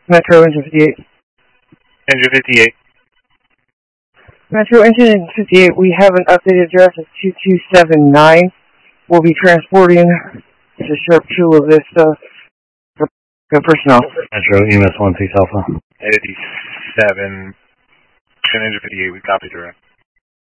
Metro Engine 58. Engine 58. Metro Engine 58, we have an updated address of 2279. We'll be transporting to Sharp Chula Vista for personnel. Metro EMS 16 Alpha. 87. Engine 58, we copy direct.